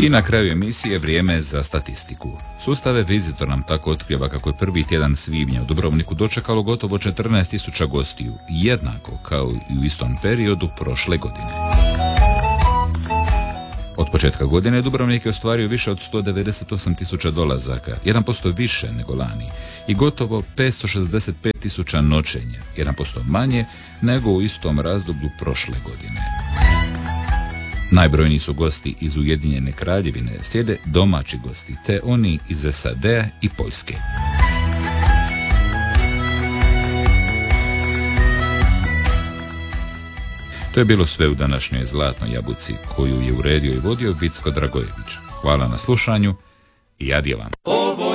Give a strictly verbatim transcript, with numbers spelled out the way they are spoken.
I na kraju emisije vrijeme za statistiku. Sustave Vizitor nam tako otkrijeva kako je prvi tjedan svibnja u Dubrovniku dočekalo gotovo četrnaest tisuća gostiju, jednako kao i u istom periodu prošle godine. Od početka godine Dubrovnik je ostvario više od sto devedeset osam tisuća dolazaka, jedan posto više nego lani, i gotovo petsto šezdeset pet tisuća noćenja, jedan posto manje nego u istom razdoblju prošle godine. Najbrojniji su gosti iz Ujedinjene Kraljevine, slijede domaći gosti, te oni iz S A D-a i Poljske. To je bilo sve u današnjoj Zlatnoj jabuci, koju je uredio i vodio Vicko Dragojević. Hvala na slušanju i adje vam.